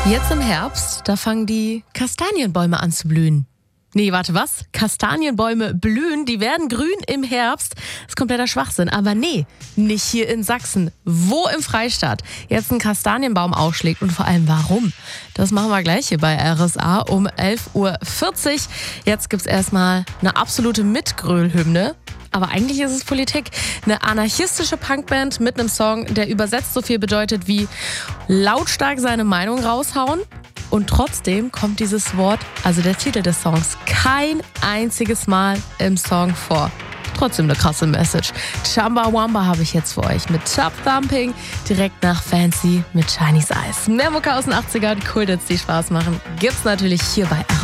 Jetzt im Herbst, da fangen die Kastanienbäume an zu blühen. Nee, warte, was? Kastanienbäume blühen, die werden grün im Herbst. Das ist kompletter Schwachsinn. Aber nee, nicht hier in Sachsen. Wo im Freistaat jetzt ein Kastanienbaum ausschlägt und vor allem warum? Das machen wir gleich hier bei RSA um 11.40 Uhr. Jetzt gibt's erstmal eine absolute Mitgröl-Hymne. Aber eigentlich ist es Politik. Eine anarchistische Punkband mit einem Song, der übersetzt so viel bedeutet wie lautstark seine Meinung raushauen. Und trotzdem kommt dieses Wort, also der Titel des Songs, kein einziges Mal im Song vor. Trotzdem eine krasse Message. Chumbawamba habe ich jetzt für euch mit Chub Thumping, direkt nach Fancy mit Chinese Eyes. Mehr Mucke aus den 80ern, cool, dass die Spaß machen, gibt's natürlich hier bei RSA.